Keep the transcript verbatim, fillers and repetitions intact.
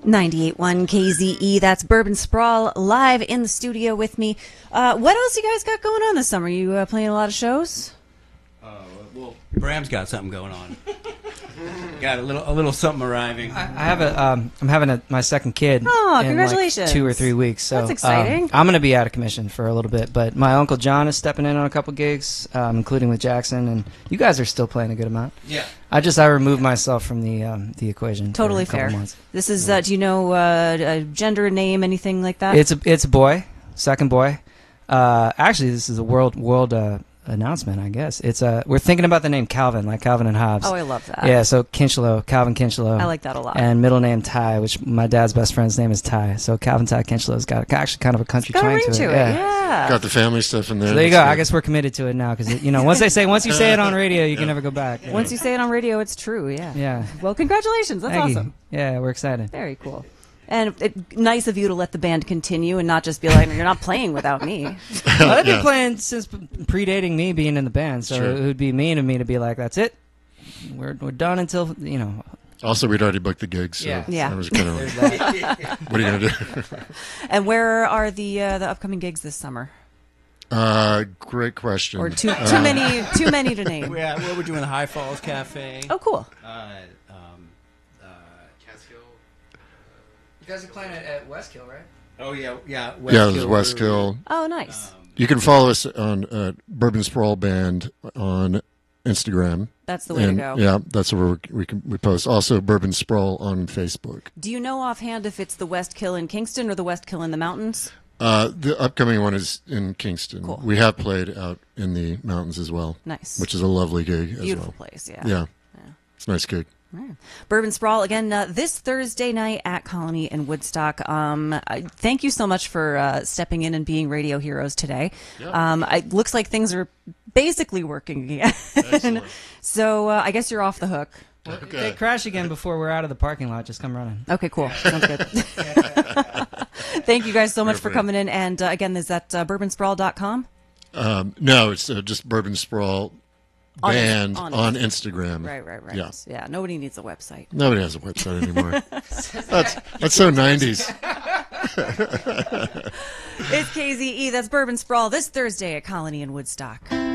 ninety-eight point one K Z E, that's Bourbon Sprawl, live in the studio with me. Uh, what else you guys got going on this summer? You uh, playing a lot of shows? Uh, well, Bram's got something going on. Got a little, a little something arriving. I, I have a, um, I'm having a, my second kid. Oh, in congratulations! Like two or three weeks. So that's exciting. Um, I'm going to be out of commission for a little bit, but my uncle John is stepping in on a couple gigs, um, including with Jackson, and you guys are still playing a good amount. Yeah. I just I removed myself from the um, the equation. Totally for a couple fair. Months. This is. Uh, do you know uh, a gender, name, anything like that? It's a it's a boy, second boy. Uh, actually, this is a world world. Uh, announcement, I guess. It's uh we're thinking about the name Calvin, like Calvin and Hobbes. Oh, I love that. Yeah, so Kinchlow, Calvin Kinchlow. I like that a lot. And middle name Ty, which my dad's best friend's name is Ty. So Calvin Ty Kinchlow's got actually kind of a country Got a twang ring to, to it. it. Yeah. yeah. Got the family stuff in there. So there you That's go. good. I guess we're committed to it now because you know once they say once you say it on radio, you can never go back. Once you say it on radio, it's true. Yeah. Yeah. Well, congratulations. That's Thank awesome. you. Yeah, we're excited. Very cool. And it, nice of you to let the band continue and not just be like, you're not playing without me. Well, they've been Yeah. playing since p- predating me being in the band, so Sure. it would be mean of me to be like, "That's it, we're we're done until you know." Also, we'd already booked the gigs, so Yeah. Yeah. I was kind of There's like, that. what are you going to do? And where are the uh, the upcoming gigs this summer? uh, great question. Or too too Uh, many too many to name? Yeah, well, we're doing the High Falls Cafe. Oh, cool. Uh, um, uh, Catskill. You guys are playing at Westkill, right? Oh yeah, yeah. Yeah, there's Westkill Westkill. Oh, nice. Um, You can follow us on uh, Bourbon Sprawl Band on Instagram. That's the way and, to go. Yeah, that's where we, we can we post. Also, Bourbon Sprawl on Facebook. Do you know offhand if it's the West Kill in Kingston or the West Kill in the mountains? Uh, the upcoming one is in Kingston. Cool. We have played out in the mountains as well. Nice. Which is a lovely gig Beautiful as well. place, yeah. Yeah. Yeah. It's a nice gig. Right. Bourbon Sprawl again uh, this Thursday night at Colony in Woodstock. Um, I, thank you so much for uh, stepping in and being radio heroes today. Yeah. Um, it looks like things are basically working again. Excellent. So uh, I guess you're off the hook. If Okay. they crash again before we're out of the parking lot, just come running. Okay, cool. Sounds good. Thank you guys so much for Perfect. coming in. And uh, again, is that uh, bourbon sprawl dot com? Um, no, it's uh, just Bourbon Sprawl On- Band on- on, Instagram. Right, right, right. Yeah. Yeah, nobody needs a website. Nobody has a website anymore. that's that's so nineties. It's K Z E. That's Bourbon Sprawl this Thursday at Colony in Woodstock.